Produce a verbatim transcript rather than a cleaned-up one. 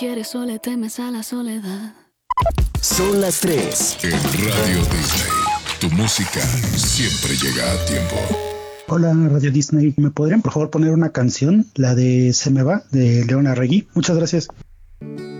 quieres o le temes a la soledad. Son las tres. En Radio Disney, tu música siempre llega a tiempo. Hola Radio Disney, ¿me podrían por favor poner una canción? La de Se me va, de Leona Regui. Muchas gracias.